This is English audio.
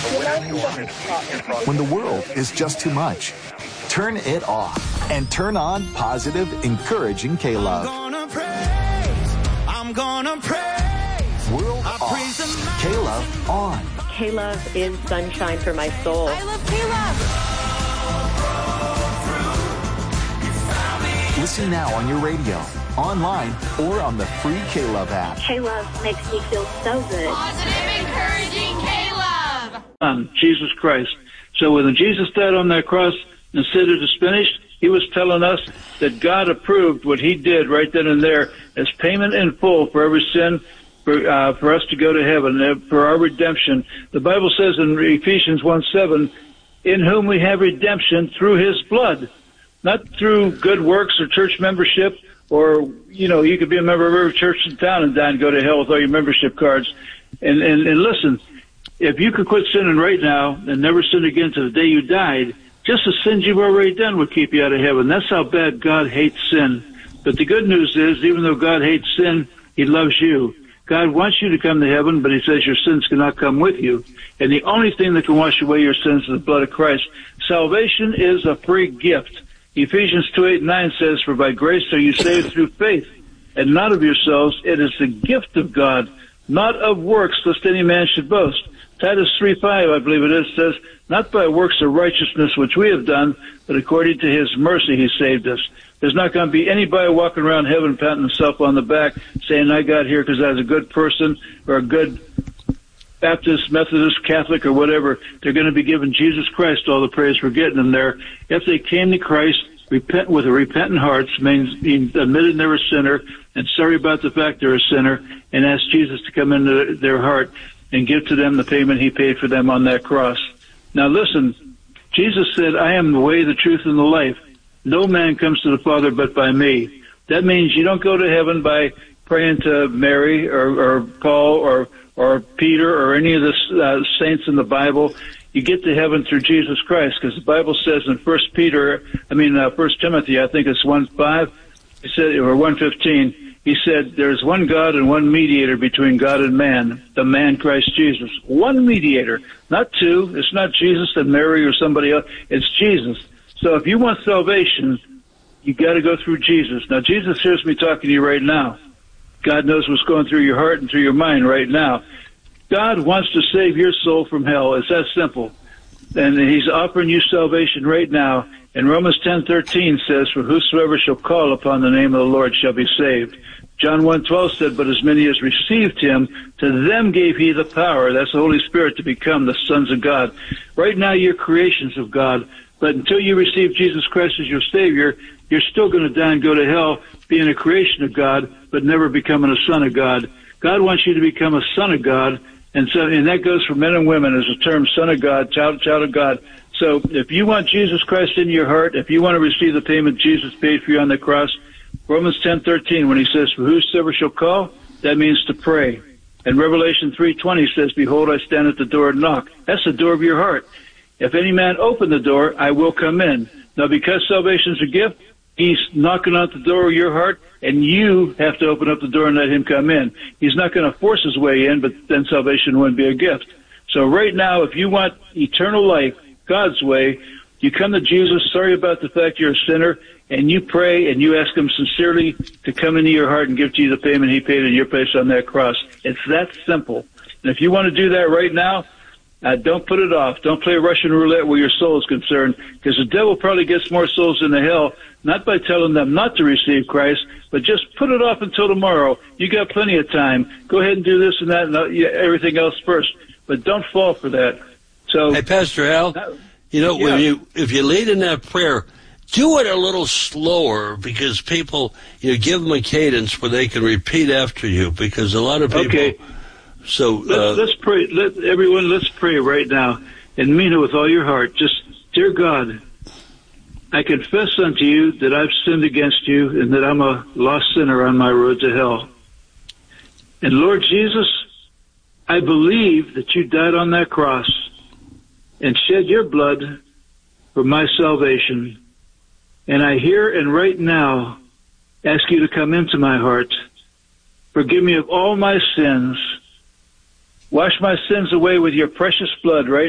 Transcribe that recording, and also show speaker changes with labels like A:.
A: When the world is just too much, turn it off and turn on positive, encouraging K-Love.
B: I'm gonna praise.
A: World off. K-Love on.
C: K-Love is sunshine for my soul.
D: I love K-Love.
A: Listen now on your radio, online, or on the free K-Love app.
E: K-Love makes me feel so good.
D: Positive, encouraging K-Love.
F: Jesus Christ. So when Jesus died on that cross and said it is finished, he was telling us that God approved what he did right then and there as payment in full for every sin, for us to go to heaven, for our redemption. The Bible says in Ephesians 1:7, in whom we have redemption through his blood, not through good works or church membership, or, you could be a member of every church in town and die and go to hell with all your membership cards. And listen, if you could quit sinning right now and never sin again to the day you died, just the sins you've already done would keep you out of heaven. That's how bad God hates sin. But the good news is, even though God hates sin, he loves you. God wants you to come to heaven, but he says your sins cannot come with you. And the only thing that can wash away your sins is the blood of Christ. Salvation is a free gift. Ephesians 2:8-9 says, for by grace are you saved through faith, and not of yourselves. It is the gift of God, not of works, lest any man should boast. Titus 3:5, I believe it is, says, not by works of righteousness which we have done, but according to his mercy he saved us. There's not going to be anybody walking around heaven patting himself on the back saying, I got here because I was a good person or a good Baptist, Methodist, Catholic, or whatever. They're going to be giving Jesus Christ all the praise for getting them there. If they came to Christ, repent with a repentant heart, means being admitted they're a sinner and sorry about the fact they're a sinner, and ask Jesus to come into their heart and give to them the payment he paid for them on that cross. Now listen, Jesus said, I am the way, the truth, and the life. No man comes to the Father but by me. That means you don't go to heaven by praying to Mary or Paul or Peter or any of the saints in the Bible. You get to heaven through Jesus Christ, because the Bible says in 1 Timothy, I think it's 1:5, he said, or 1:15, he said, there's one God and one mediator between God and man, the man Christ Jesus. One mediator, not two. It's not Jesus and Mary or somebody else. It's Jesus. So if you want salvation, you got to go through Jesus. Now, Jesus hears me talking to you right now. God knows what's going through your heart and through your mind right now. God wants to save your soul from hell. It's that simple. And he's offering you salvation right now. And Romans 10:13 says, for whosoever shall call upon the name of the Lord shall be saved. John 1:12 said, but as many as received him, to them gave he the power, that's the Holy Spirit, to become the sons of God. Right now you're creations of God, but until you receive Jesus Christ as your Savior, you're still going to die and go to hell being a creation of God, but never becoming a son of God. God wants you to become a son of God, and that goes for men and women as a term, son of God, child of God. So if you want Jesus Christ in your heart, if you want to receive the payment Jesus paid for you on the cross, Romans 10:13, when he says, for whosoever shall call, that means to pray. And Revelation 3:20 says, behold, I stand at the door and knock. That's the door of your heart. If any man open the door, I will come in. Now, because salvation is a gift, he's knocking on the door of your heart, and you have to open up the door and let him come in. He's not going to force his way in, but then salvation wouldn't be a gift. So right now, if you want eternal life, God's way, you come to Jesus, sorry about the fact you're a sinner, and you pray and you ask him sincerely to come into your heart and give to you the payment he paid in your place on that cross. It's that simple. And if you want to do that right now, don't put it off. Don't play Russian roulette where your soul is concerned, because the devil probably gets more souls into hell, not by telling them not to receive Christ, but just put it off until tomorrow. You got plenty of time. Go ahead and do this and that and everything else first, but don't fall for that. So,
G: hey, Pastor Al, if you lead in that prayer, do it a little slower, because people, give them a cadence where they can repeat after you, because a lot of people...
F: Okay. So let's pray. Let's pray right now and mean it with all your heart. Just, dear God, I confess unto you that I've sinned against you and that I'm a lost sinner on my road to hell. And Lord Jesus, I believe that you died on that cross and shed your blood for my salvation. And I here and right now ask you to come into my heart. Forgive me of all my sins. Wash my sins away with your precious blood right